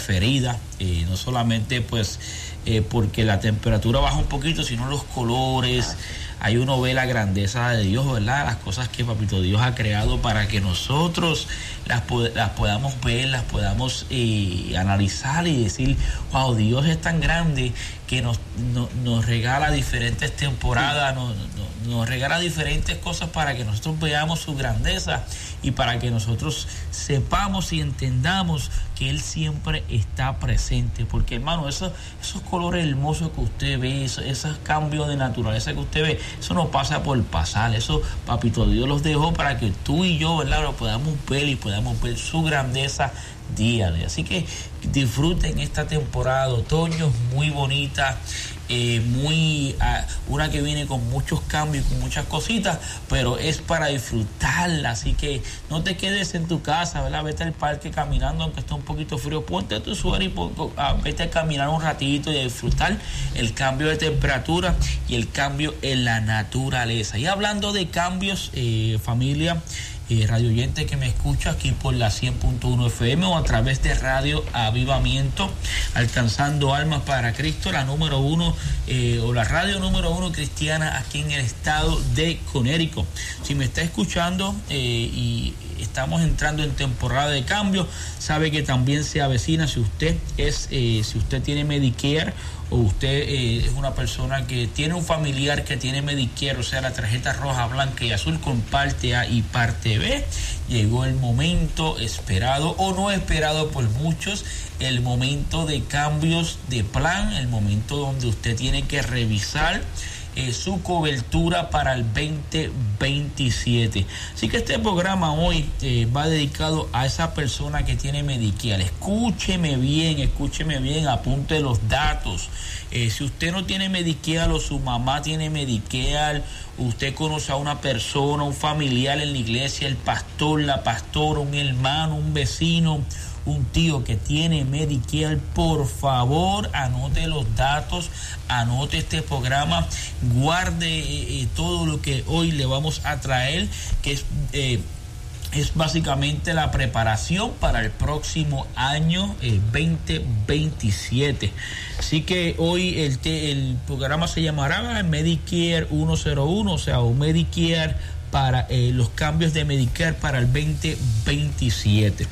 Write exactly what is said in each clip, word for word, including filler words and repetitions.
preferida, eh, no solamente pues eh, porque la temperatura baja un poquito, sino los colores. Ahí uno ve la grandeza de Dios, ¿verdad? Las cosas que Papito Dios ha creado para que nosotros las, las podamos ver, las podamos eh, analizar y decir, wow, Dios es tan grande que nos, no, nos regala diferentes temporadas, nos, nos, nos regala diferentes cosas para que nosotros veamos su grandeza y para que nosotros sepamos y entendamos que Él siempre está presente. Porque, hermano, esos, esos colores hermosos que usted ve, esos, esos cambios de naturaleza que usted ve, eso no pasa por pasar. Eso, Papito Dios los dejó para que tú y yo, ¿verdad?, lo podamos ver y podamos ver su grandeza día a día. Así que disfruten esta temporada de otoño, muy bonita, eh, muy uh, una que viene con muchos cambios, con muchas cositas, pero es para disfrutarla. Así que no te quedes en tu casa, ¿verdad? Vete al parque caminando, aunque esté un poquito frío, ponte tu suéter y pon, uh, vete a caminar un ratito y a disfrutar el cambio de temperatura y el cambio en la naturaleza. Y hablando de cambios, eh, familia, Eh, radio oyente que me escucha aquí por la cien punto uno F M o a través de Radio Avivamiento, alcanzando almas para Cristo, la número uno eh, o la radio número uno cristiana aquí en el estado de Connecticut. Si me está escuchando eh, y estamos entrando en temporada de cambio, sabe que también se avecina. Si usted es, eh, si usted tiene Medicare o usted eh, es una persona que tiene un familiar que tiene Medicare, o sea, la tarjeta roja, blanca y azul con parte A y parte B, llegó el momento esperado o no esperado por muchos, el momento de cambios de plan, el momento donde usted tiene que revisar Eh, su cobertura para el veinte veintisiete. Así que este programa hoy eh, va dedicado a esa persona que tiene Medicare. Escúcheme bien, escúcheme bien, apunte los datos. Eh, si usted no tiene Medicare o su mamá tiene Medicare, usted conoce a una persona, un familiar en la iglesia, el pastor, la pastora, un hermano, un vecino, un tío que tiene Medicare, por favor anote los datos, anote este programa, guarde eh, todo lo que hoy le vamos a traer, que es eh, es básicamente la preparación para el próximo año eh, veinte veintisiete. Así que hoy el, te, el programa se llamará Medicare ciento uno, o sea, o Medicare para eh, los cambios de Medicare para el veinte veintisiete.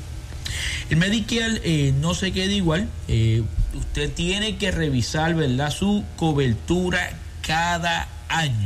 El Medicare eh, no se queda igual, eh, usted tiene que revisar, ¿verdad?, su cobertura cada año.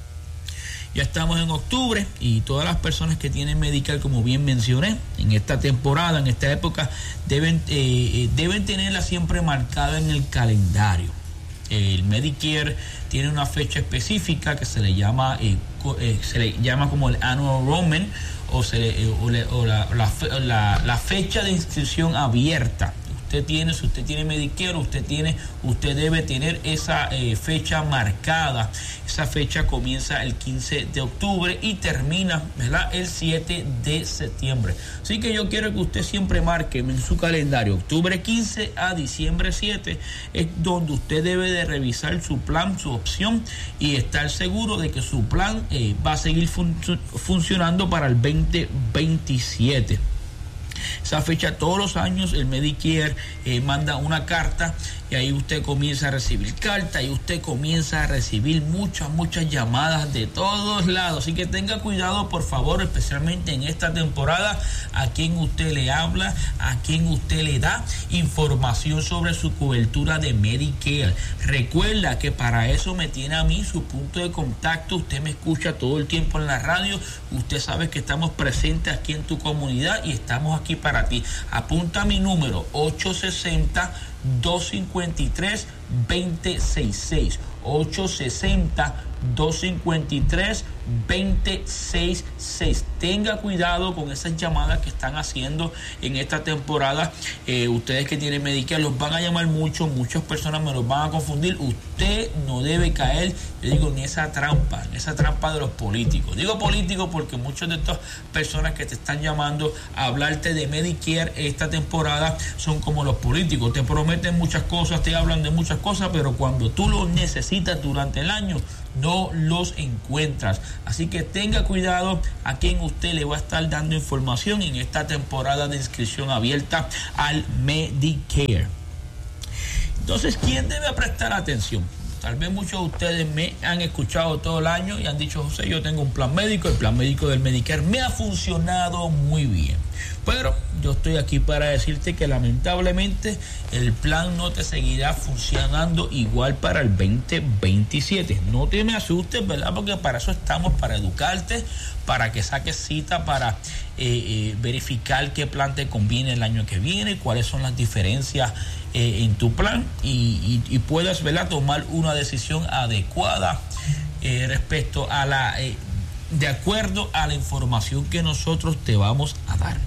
Ya estamos en octubre y todas las personas que tienen Medicare, como bien mencioné, en esta temporada, en esta época, deben, eh, deben tenerla siempre marcada en el calendario. El Medicare tiene una fecha específica que se le llama, eh, eh, se le llama como el annual enrollment, o, se le, o, le, o la, la, la, la fecha de inscripción abierta. Usted tiene, si usted tiene Medicare, usted tiene, usted debe tener esa eh, fecha marcada. Esa fecha comienza el quince de octubre y termina, ¿verdad?, el siete de septiembre. Así que yo quiero que usted siempre marque en su calendario octubre quince a diciembre siete, es donde usted debe de revisar su plan, su opción, y estar seguro de que su plan eh, va a seguir fun- funcionando para el veinte veintisiete. Esa fecha todos los años el Medicare eh, manda una carta y ahí usted comienza a recibir cartas y usted comienza a recibir muchas, muchas llamadas de todos lados. Así que tenga cuidado, por favor, especialmente en esta temporada, a quien usted le habla, a quien usted le da información sobre su cobertura de Medicare. Recuerda que para eso me tiene a mí su punto de contacto. Usted me escucha todo el tiempo en la radio. Usted sabe que estamos presentes aquí en tu comunidad y estamos aquí para ti. Apunta mi número ocho sesenta, dos cincuenta y tres, veinte sesenta y seis. ocho sesenta, dos cincuenta y tres, veinte sesenta y seis. Tenga cuidado con esas llamadas que están haciendo en esta temporada. Eh, ustedes que tienen Medicare los van a llamar mucho, muchas personas me los van a confundir. Usted no debe caer, yo digo, en esa trampa, en esa trampa de los políticos. Digo políticos porque muchas de estas personas que te están llamando a hablarte de Medicare esta temporada son como los políticos. Te prometen muchas cosas, te hablan de muchas cosas, pero cuando tú lo necesitas durante el año, no los encuentras. Así que tenga cuidado a quien usted le va a estar dando información en esta temporada de inscripción abierta al Medicare. Entonces, ¿quién debe prestar atención? Tal vez muchos de ustedes me han escuchado todo el año y han dicho: José, yo tengo un plan médico, el plan médico del Medicare me ha funcionado muy bien. Pero yo estoy aquí para decirte que lamentablemente el plan no te seguirá funcionando igual para el veinte veintisiete. No te me asustes, ¿verdad? Porque para eso estamos, para educarte, para que saques cita, para eh, eh, verificar qué plan te conviene el año que viene, cuáles son las diferencias eh, en tu plan y, y, y puedas, ¿verdad?, tomar una decisión adecuada eh, respecto a la... Eh, de acuerdo a la información que nosotros te vamos a dar.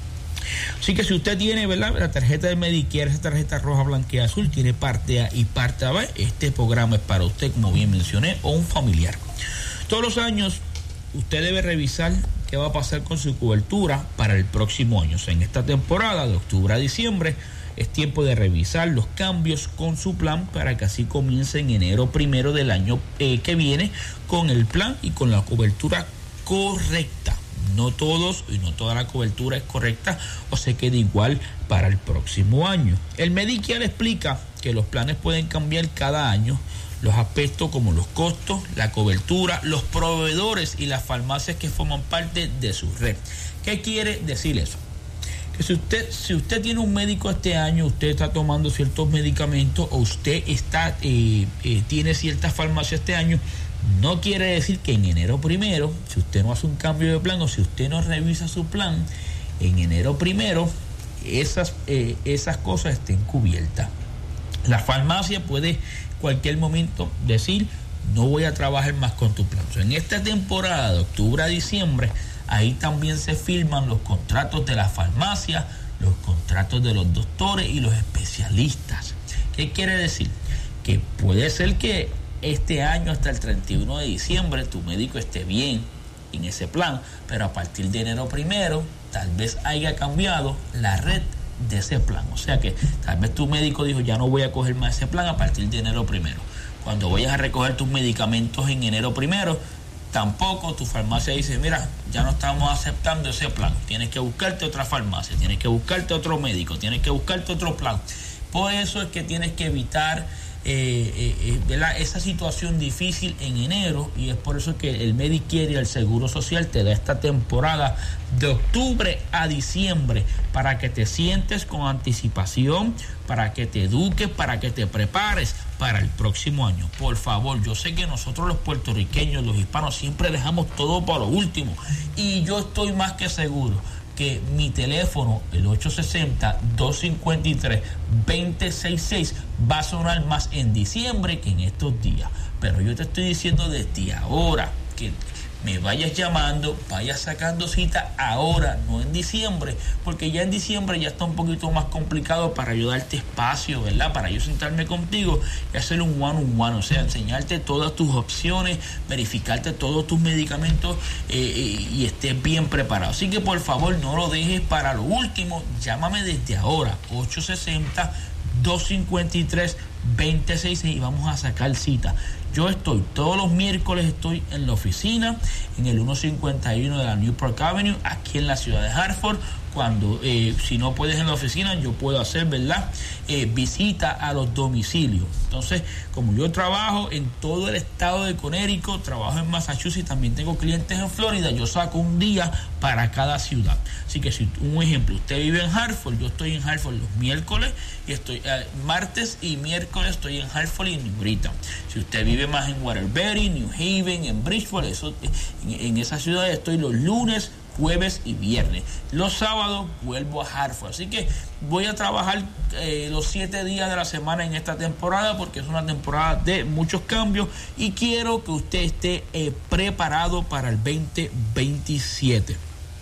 Así que si usted tiene, ¿verdad?, la tarjeta de Medicare, esa tarjeta roja, blanca y azul, tiene parte A y parte B, este programa es para usted, como bien mencioné, o un familiar. Todos los años usted debe revisar qué va a pasar con su cobertura para el próximo año. O sea, en esta temporada de octubre a diciembre es tiempo de revisar los cambios con su plan para que así comience en enero primero del año eh, que viene con el plan y con la cobertura correcta. No todos y no toda la cobertura es correcta o se queda igual para el próximo año. El Medicare explica que los planes pueden cambiar cada año. Los aspectos como los costos, la cobertura, los proveedores y las farmacias que forman parte de su red. ¿Qué quiere decir eso? Que si usted, si usted tiene un médico este año, usted está tomando ciertos medicamentos o usted está eh, eh, tiene ciertas farmacias este año, no quiere decir que en enero primero, si usted no hace un cambio de plan o si usted no revisa su plan, en enero primero esas, eh, esas cosas estén cubiertas. La farmacia puede cualquier momento decir: no voy a trabajar más con tu plan. O sea, en esta temporada de octubre a diciembre, ahí también se firman los contratos de la farmacia, los contratos de los doctores y los especialistas. ¿Qué quiere decir? Que puede ser que este año hasta el treinta y uno de diciembre tu médico esté bien en ese plan, pero a partir de enero primero tal vez haya cambiado la red de ese plan. O sea que tal vez tu médico dijo: ya no voy a coger más ese plan a partir de enero primero. Cuando vayas a recoger tus medicamentos en enero primero, tampoco tu farmacia dice: mira, ya no estamos aceptando ese plan, tienes que buscarte otra farmacia, tienes que buscarte otro médico, tienes que buscarte otro plan. Por eso es que tienes que evitar eh, eh, ¿verdad?, esa situación difícil en enero, y es por eso que el Medicare y el Seguro Social te da esta temporada de octubre a diciembre para que te sientes con anticipación, para que te eduques, para que te prepares para el próximo año. Por favor, yo sé que nosotros los puertorriqueños, los hispanos, siempre dejamos todo para lo último, y yo estoy más que seguro que mi teléfono, el ocho seis cero, dos cinco tres, dos cero seis seis, va a sonar más en diciembre que en estos días. Pero yo te estoy diciendo desde ahora que me vayas llamando, vayas sacando cita ahora, no en diciembre, porque ya en diciembre ya está un poquito más complicado para yo darte espacio, ¿verdad? Para yo sentarme contigo y hacer un one on one, o sea, enseñarte todas tus opciones, verificarte todos tus medicamentos eh, eh, y estés bien preparado. Así que por favor no lo dejes para lo último, llámame desde ahora, ocho seis cero, dos cinco tres, dos cero seis seis, y vamos a sacar cita. Yo estoy todos los miércoles, estoy en la oficina, en el ciento cincuenta y uno de la Newport Avenue, aquí en la ciudad de Hartford. Cuando, eh, si no puedes en la oficina, yo puedo hacer, ¿verdad?, eh, visita a los domicilios. Entonces, como yo trabajo en todo el estado de Connecticut, trabajo en Massachusetts, también tengo clientes en Florida, yo saco un día para cada ciudad. Así que, si un ejemplo, usted vive en Hartford, yo estoy en Hartford los miércoles, y estoy eh, martes y miércoles estoy en Hartford y New Britain. Si usted vive más en Waterbury, New Haven, en Bridgeport, eso, en, en esas ciudades estoy los lunes, jueves y viernes. Los sábados vuelvo a Hartford. Así que voy a trabajar eh, los siete días de la semana en esta temporada, porque es una temporada de muchos cambios y quiero que usted esté eh, preparado para el veinte veintisiete.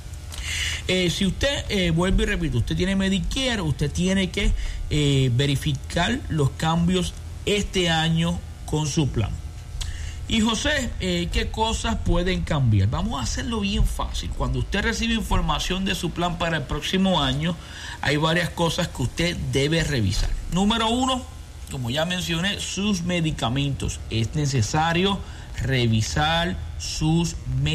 Eh, si usted, eh, vuelvo y repito, usted tiene Medicare, usted tiene que eh, verificar los cambios este año con su plan. Y José, eh, ¿qué cosas pueden cambiar? Vamos a hacerlo bien fácil. Cuando usted recibe información de su plan para el próximo año, hay varias cosas que usted debe revisar. Número uno, como ya mencioné, sus medicamentos. Es necesario revisar sus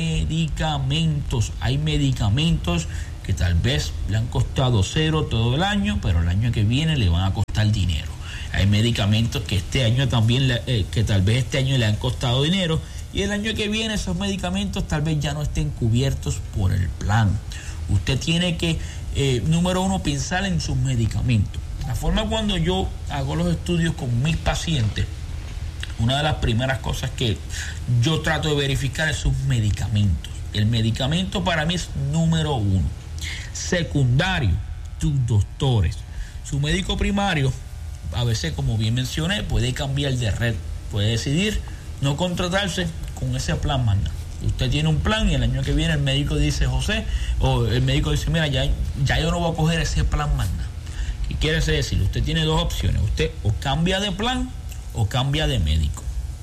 medicamentos. Hay medicamentos que tal vez le han costado cero todo el año, pero el año que viene le van a costar dinero. Hay medicamentos que este año también, eh, que tal vez este año le han costado dinero, y el año que viene esos medicamentos tal vez ya no estén cubiertos por el plan. Usted tiene que, eh, número uno, pensar en sus medicamentos. La forma cuando yo hago los estudios con mis pacientes, una de las primeras cosas que yo trato de verificar es sus medicamentos. El medicamento para mí es número uno. Secundario, tus doctores. Su médico primario, a veces, como bien mencioné, puede cambiar de red. Puede decidir no contratarse con ese plan más nada. Usted tiene un plan y el año que viene el médico dice, José, o el médico dice, mira, ya, ya yo no voy a coger ese plan más nada. ¿Qué quiere decir? Usted tiene dos opciones. Usted o cambia de plan o cambia de médico.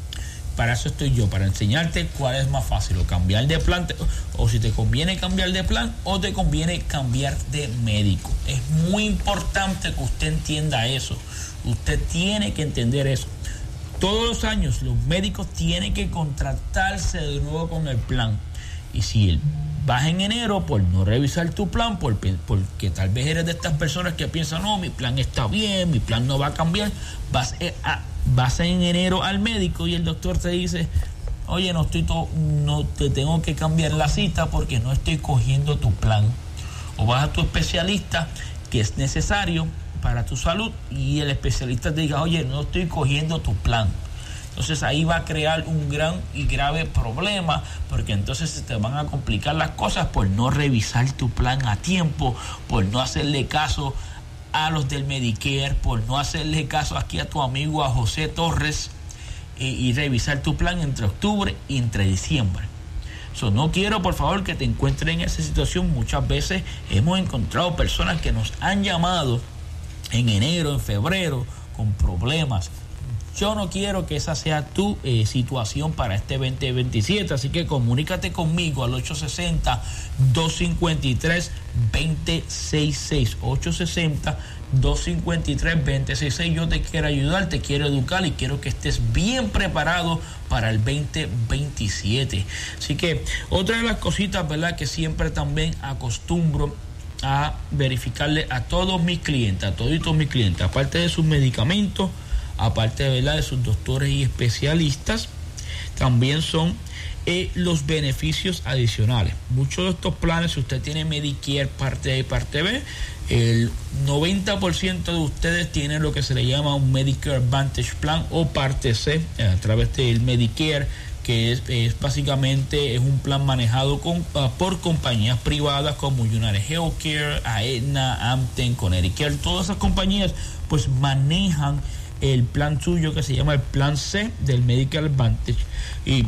Para eso estoy yo, para enseñarte cuál es más fácil, o cambiar de plan, o si te conviene cambiar de plan, o te conviene cambiar de médico. Es muy importante que usted entienda eso. Usted tiene que entender eso. Todos los años los médicos tienen que contratarse de nuevo con el plan. Y si vas en enero por no revisar tu plan, por, porque tal vez eres de estas personas que piensan, no, mi plan está bien, mi plan no va a cambiar, vas a... vas en enero al médico y el doctor te dice, oye, no estoy to- no te tengo que cambiar la cita porque no estoy cogiendo tu plan. O vas a tu especialista, que es necesario para tu salud, y el especialista te diga, oye, no estoy cogiendo tu plan. Entonces ahí va a crear un gran y grave problema, porque entonces se te van a complicar las cosas por no revisar tu plan a tiempo, por no hacerle caso a los del Medicare, por no hacerle caso aquí a tu amigo, a José Torres, eh, y revisar tu plan entre octubre y entre diciembre. So, no quiero, por favor, que te encuentres en esa situación. Muchas veces hemos encontrado personas que nos han llamado en enero, en febrero, con problemas. Yo no quiero que esa sea tu eh, situación para este veinte veintisiete, así que comunícate conmigo al ocho seis cero, dos cinco tres, dos cero seis seis, ocho seis cero, dos cinco tres, dos cero seis seis. Yo te quiero ayudar, te quiero educar y quiero que estés bien preparado para el veinte veintisiete. Así que otra de las cositas, ¿verdad?, que siempre también acostumbro a verificarle a todos mis clientes, a todos mis clientes, aparte de sus medicamentos, aparte de, ¿verdad?, de sus doctores y especialistas, también son eh, los beneficios adicionales. Muchos de estos planes, si usted tiene Medicare parte A y parte B, el noventa por ciento de ustedes tienen lo que se le llama un Medicare Advantage Plan o parte C, eh, a través del Medicare, que es, es básicamente es un plan manejado con, uh, por compañías privadas como United Healthcare, Aetna, Anthem, Connecticut. Todas esas compañías pues manejan el plan suyo, que se llama el plan C del Medicare Advantage, y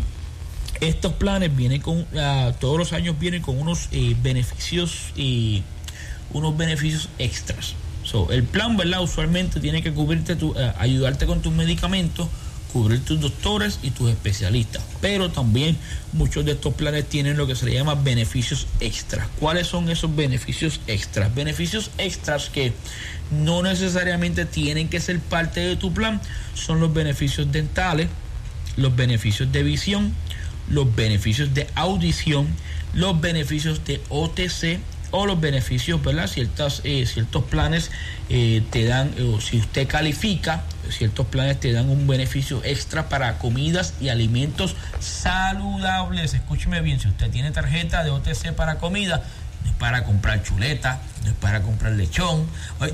estos planes vienen con uh, todos los años vienen con unos eh, beneficios y unos beneficios extras. So, el plan, ¿verdad?, usualmente tiene que cubrirte tu, uh, ayudarte con tus medicamentos, cubrir tus doctores y tus especialistas, pero también muchos de estos planes tienen lo que se le llama beneficios extras. ¿Cuáles son esos beneficios extras? Beneficios extras que no necesariamente tienen que ser parte de tu plan son los beneficios dentales, los beneficios de visión, los beneficios de audición, los beneficios de O T C o los beneficios, ¿verdad? Ciertas, eh, ciertos planes eh, te dan, o si usted califica, ciertos planes te dan un beneficio extra para comidas y alimentos saludables. Escúcheme bien, si usted tiene tarjeta de O T C para comida, no es para comprar chuleta, no es para comprar lechón,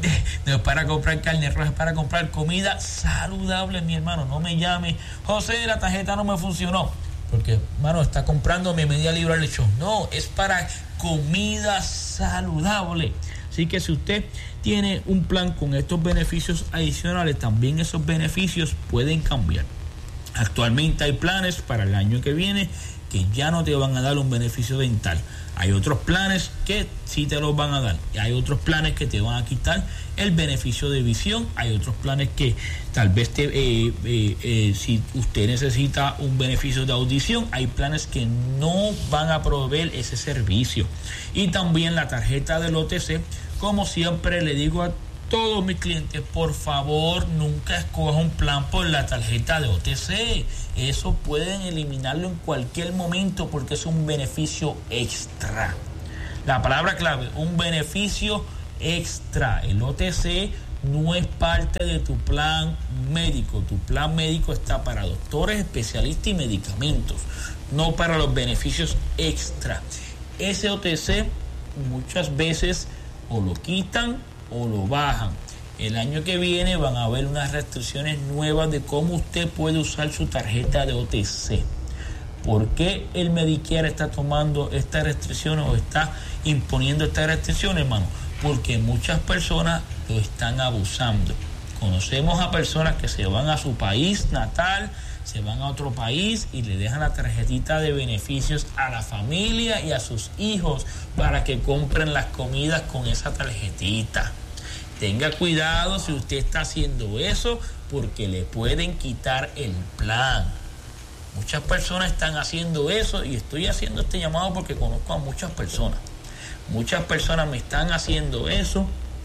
no es para comprar carne roja, es para comprar comida saludable, mi hermano. No me llame, José, la tarjeta no me funcionó, porque, hermano, está comprándome media libra de lechón. No, es para comida saludable. Así que si usted tiene un plan con estos beneficios adicionales, también esos beneficios pueden cambiar. Actualmente hay planes para el año que viene que ya no te van a dar un beneficio dental. Hay otros planes que sí te los van a dar. Hay otros planes que te van a quitar el beneficio de visión. Hay otros planes que tal vez te, eh, eh, eh, si usted necesita un beneficio de audición, hay planes que no van a proveer ese servicio. Y también la tarjeta del O T C, como siempre le digo a Todos mis clientes, por favor, nunca escoja un plan por la tarjeta de O T C. Eso pueden eliminarlo en cualquier momento porque es un beneficio extra. La palabra clave, un beneficio extra. El O T C no es parte de tu plan médico. Tu plan médico está para doctores, especialistas y medicamentos, no para los beneficios extra. Ese O T C muchas veces o lo quitan o lo bajan. El año que viene van a haber unas restricciones nuevas de cómo usted puede usar su tarjeta de O T C. ¿Por qué el Medicare está tomando estas restricciones o está imponiendo estas restricciones, hermano? Porque muchas personas lo están abusando. Conocemos a personas que se van a su país natal, se van a otro país y le dejan la tarjetita de beneficios a la familia y a sus hijos para que compren las comidas con esa tarjetita. Tenga cuidado si usted está haciendo eso porque le pueden quitar el plan. Muchas personas están haciendo eso y estoy haciendo este llamado porque conozco a muchas personas. Muchas personas me están haciendo eso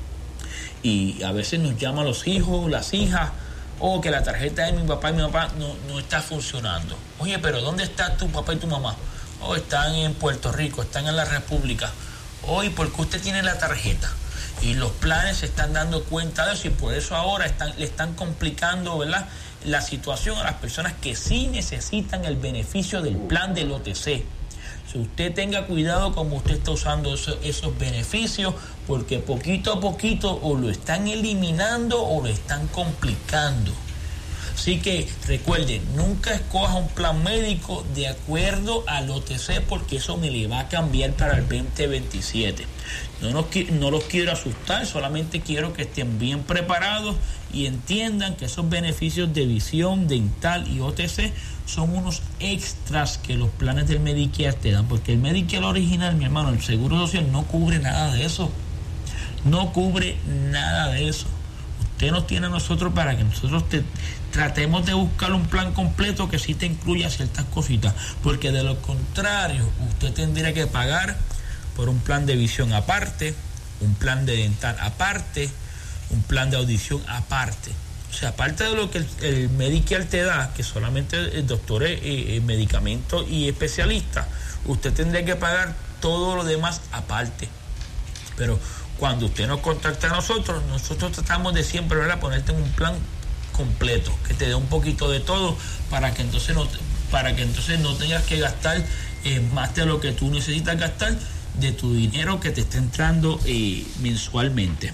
y a veces nos llaman los hijos, las hijas, o que la tarjeta de mi papá y mi papá no, no está funcionando. Oye, pero ¿dónde está tu papá y tu mamá? Oh, están en Puerto Rico, están en la República. Oye, ¿por qué usted tiene la tarjeta? Y los planes se están dando cuenta de eso y por eso ahora están, le están complicando, ¿verdad?, la situación a las personas que sí necesitan el beneficio del plan del O T C. Si usted tenga cuidado como usted está usando eso, esos beneficios, porque poquito a poquito o lo están eliminando o lo están complicando. Así que recuerden, nunca escoja un plan médico de acuerdo al O T C porque eso me le va a cambiar para el veinte veintisiete. No, nos, no los quiero asustar, solamente quiero que estén bien preparados y entiendan que esos beneficios de visión, dental y O T C son unos extras que los planes del Medicare te dan, porque el Medicare original, mi hermano, el Seguro Social no cubre nada de eso. No cubre nada de eso. Usted nos tiene a nosotros para que nosotros te, tratemos de buscar un plan completo que sí te incluya ciertas cositas, porque de lo contrario, usted tendría que pagar por un plan de visión aparte, un plan de dental aparte, un plan de audición aparte. O sea, aparte de lo que el, el Medicare te da, que solamente el doctores, eh, medicamentos y especialistas, usted tendría que pagar todo lo demás aparte. Pero cuando usted nos contacta a nosotros, nosotros tratamos de siempre, ¿verdad?, ponerte en un plan completo, que te dé un poquito de todo para que entonces no, para que entonces no tengas que gastar eh, más de lo que tú necesitas gastar de tu dinero que te está entrando eh, mensualmente.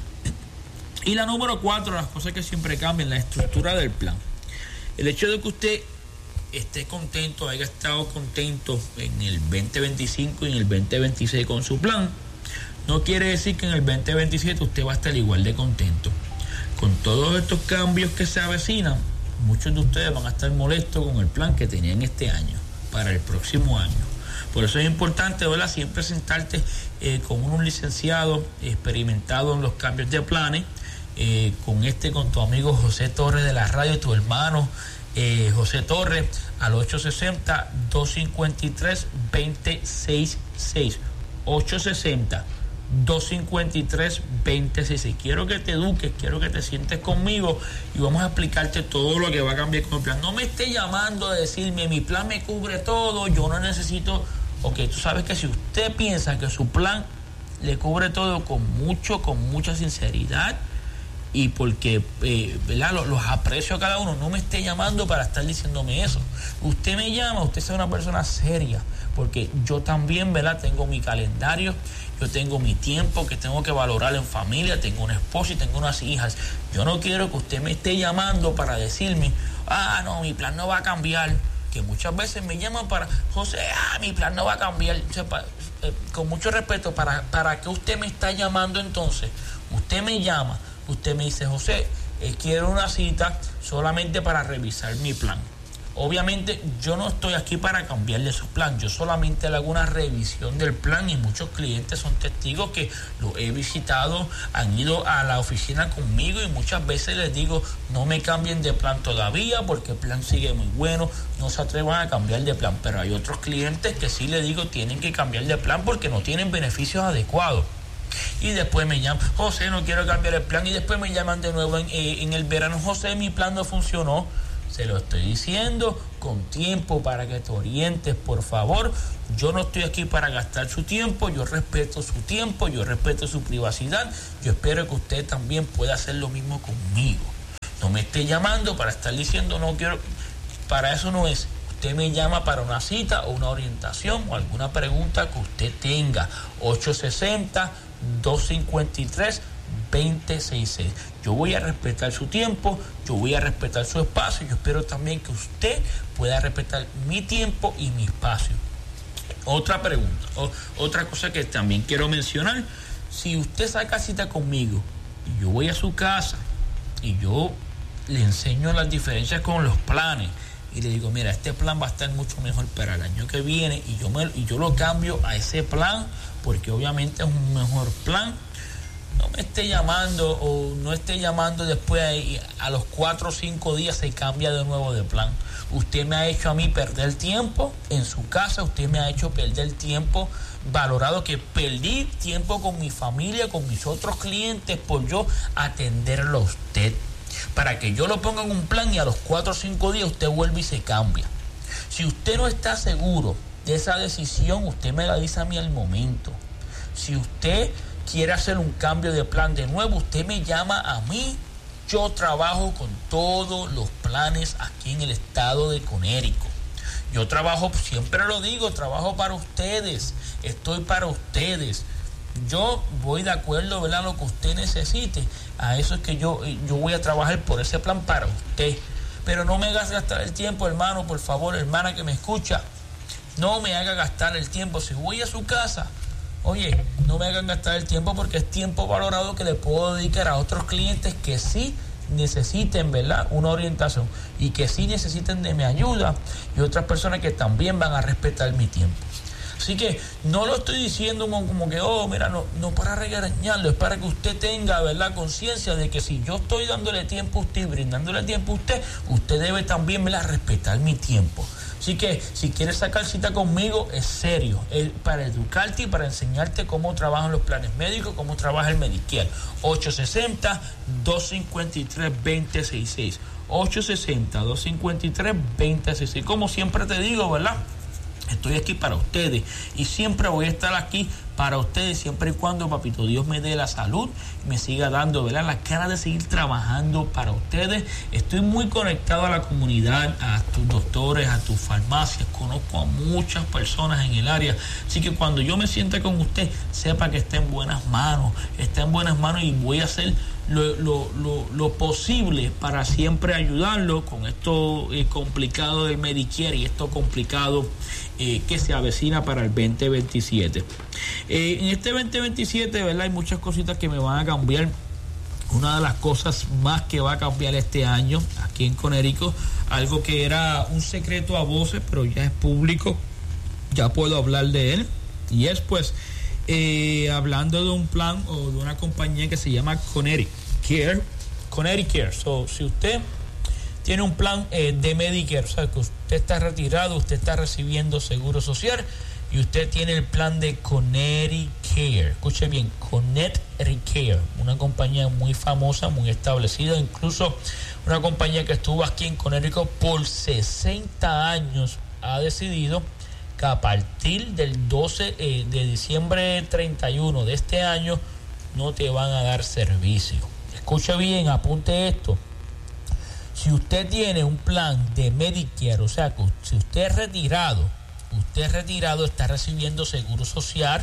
Y la número cuatro, las cosas que siempre cambian, la estructura del plan. El hecho de que usted esté contento, haya estado contento en el veinte veinticinco y en el veinte veintiséis con su plan, no quiere decir que en el veinte veintisiete usted va a estar igual de contento. Con todos estos cambios que se avecinan, muchos de ustedes van a estar molestos con el plan que tenían este año, para el próximo año. Por eso es importante, ¿verdad?, siempre sentarte eh, con un licenciado experimentado en los cambios de planes, eh, con este, con tu amigo José Torres de la radio, tu hermano eh, José Torres, al ocho sesenta, dos cincuenta y tres, veinte sesenta y seis. ocho sesenta, dos cincuenta y tres, veinte sesenta y seis. Quiero que te eduques, quiero que te sientes conmigo y vamos a explicarte todo lo que va a cambiar con el plan. No me esté llamando a decirme, mi plan me cubre todo, yo no necesito. Ok, tú sabes que si usted piensa que su plan le cubre todo con mucho, con mucha sinceridad y porque eh, ¿verdad?, los, los aprecio a cada uno, no me esté llamando para estar diciéndome eso. Usted me llama, usted es una persona seria, porque yo también, ¿verdad?, tengo mi calendario, yo tengo mi tiempo que tengo que valorar en familia, tengo una esposa y tengo unas hijas. Yo no quiero que usted me esté llamando para decirme, ah, no, mi plan no va a cambiar. Que muchas veces me llaman para, José, ah, mi plan no va a cambiar. O sea, pa, eh, con mucho respeto, ¿para, ¿para qué usted me está llamando entonces? Usted me llama, usted me dice, José, eh, quiero una cita solamente para revisar mi plan. Obviamente yo no estoy aquí para cambiarle su plan, yo solamente le hago una revisión del plan y muchos clientes son testigos que lo he visitado, han ido a la oficina conmigo y muchas veces les digo, no me cambien de plan todavía porque el plan sigue muy bueno, no se atrevan a cambiar de plan. Pero hay otros clientes que sí les digo, tienen que cambiar de plan porque no tienen beneficios adecuados. Y después me llaman, José, no quiero cambiar el plan. Y después me llaman de nuevo en, eh, en el verano, José, mi plan no funcionó. Se lo estoy diciendo con tiempo para que te orientes, por favor. Yo no estoy aquí para gastar su tiempo, yo respeto su tiempo, yo respeto su privacidad. Yo espero que usted también pueda hacer lo mismo conmigo. No me esté llamando para estar diciendo no quiero, para eso no es. Usted me llama para una cita o una orientación o alguna pregunta que usted tenga. ocho sesenta, dos cincuenta y tres, veinte sesenta y seis. Yo voy a respetar su tiempo, yo voy a respetar su espacio. Yo espero también que usted pueda respetar mi tiempo y mi espacio. Otra pregunta, o, otra cosa que también quiero mencionar. Si usted saca cita conmigo y yo voy a su casa y yo le enseño las diferencias con los planes y le digo, mira, este plan va a estar mucho mejor para el año que viene, y yo, me, y yo lo cambio a ese plan porque obviamente es un mejor plan, no me esté llamando o no esté llamando después a, a los cuatro o cinco días se cambia de nuevo de plan. Usted me ha hecho a mí perder tiempo en su casa, usted me ha hecho perder tiempo valorado, que perdí tiempo con mi familia, con mis otros clientes por yo atenderlo a usted, para que yo lo ponga en un plan y a los cuatro o cinco días usted vuelve y se cambia. Si usted no está seguro de esa decisión, usted me la dice a mí al momento. Si usted quiere hacer un cambio de plan de nuevo, usted me llama a mí. Yo trabajo con todos los planes aquí en el estado de Connecticut. Yo trabajo, siempre lo digo, trabajo para ustedes, estoy para ustedes. Yo voy de acuerdo, ¿verdad?, a lo que usted necesite. A eso es que yo, yo voy a trabajar por ese plan para usted. Pero no me hagas gastar el tiempo, hermano, por favor, hermana que me escucha. No me haga gastar el tiempo. Si voy a su casa, oye, no me hagan gastar el tiempo porque es tiempo valorado que le puedo dedicar a otros clientes que sí necesiten, ¿verdad?, una orientación y que sí necesiten de mi ayuda, y otras personas que también van a respetar mi tiempo. Así que no lo estoy diciendo como, como que, oh, mira, no, no para regañarlo, es para que usted tenga, ¿verdad?, conciencia de que si yo estoy dándole tiempo a usted y brindándole tiempo a usted, usted debe también, ¿verdad?, respetar mi tiempo. Así que si quieres sacar cita conmigo, es serio, es para educarte y para enseñarte cómo trabajan los planes médicos, cómo trabaja el Medicare. ocho sesenta, dos cincuenta y tres, veinte sesenta y seis. ocho sesenta, dos cincuenta y tres, veinte sesenta y seis. Como siempre te digo, ¿verdad?, estoy aquí para ustedes y siempre voy a estar aquí para ustedes, siempre y cuando Papito Dios me dé la salud, me siga dando, ¿verdad?, la cara de seguir trabajando para ustedes. Estoy muy conectado a la comunidad, a tus doctores, a tus farmacias, conozco a muchas personas en el área, así que cuando yo me sienta con usted, sepa que está en buenas manos, está en buenas manos y voy a hacer Lo, lo, lo, lo posible para siempre ayudarlo con esto eh, complicado del Medicare y esto complicado eh, que se avecina para el veinte veintisiete. Eh, en este veinte veintisiete, ¿verdad?, hay muchas cositas que me van a cambiar. Una de las cosas más que va a cambiar este año aquí en Connecticut, algo que era un secreto a voces, pero ya es público, ya puedo hablar de él, y es pues Eh, hablando de un plan o de una compañía que se llama Connecticut Connecticut. So, si usted tiene un plan eh, de Medicare, o sea, que usted está retirado, usted está recibiendo seguro social y usted tiene el plan de Connecticut, escuche bien, Connecticut, una compañía muy famosa, muy establecida, incluso una compañía que estuvo aquí en Connecticut por sesenta años, ha decidido que a partir del doce eh, de diciembre treinta y uno de este año no te van a dar servicio. Escuche bien, apunte esto. Si usted tiene un plan de Medicare, o sea, que si usted es retirado, usted es retirado, está recibiendo seguro social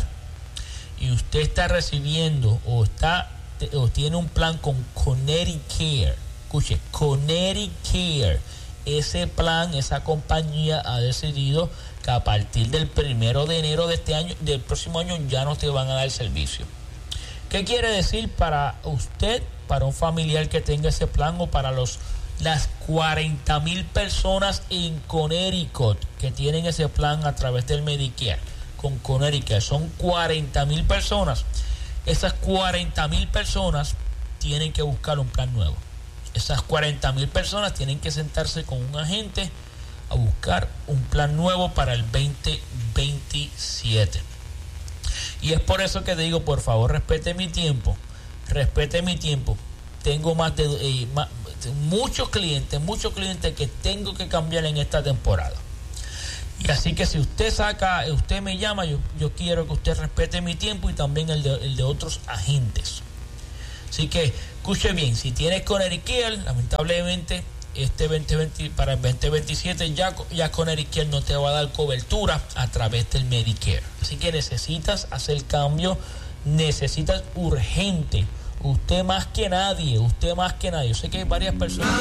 y usted está recibiendo o está o tiene un plan con Connecticut, escuche, Connecticut, ese plan, esa compañía ha decidido que a partir del primero de enero de este año, del próximo año, ya no te van a dar servicio. ¿Qué quiere decir para usted, para un familiar que tenga ese plan, o para los las cuarenta mil personas en Connecticut que tienen ese plan a través del Medicare con Connecticut? Son cuarenta mil personas. Esas cuarenta mil personas tienen que buscar un plan nuevo. Esas cuarenta mil personas tienen que sentarse con un agente a buscar un plan nuevo para el veinte veintisiete. Y es por eso que te digo, por favor, respete mi tiempo, respete mi tiempo. Tengo más de eh, más, muchos clientes, muchos clientes que tengo que cambiar en esta temporada. Y así que si usted saca, usted me llama, yo, yo quiero que usted respete mi tiempo y también el de, el de otros agentes. Así que escuche bien, si tienes Connecticut, lamentablemente este veinte veinte, para el veinte veintisiete ya, ya Connecticut no te va a dar cobertura a través del Medicare. Así que necesitas hacer cambio, necesitas urgente. Usted más que nadie, usted más que nadie. Yo sé que hay varias personas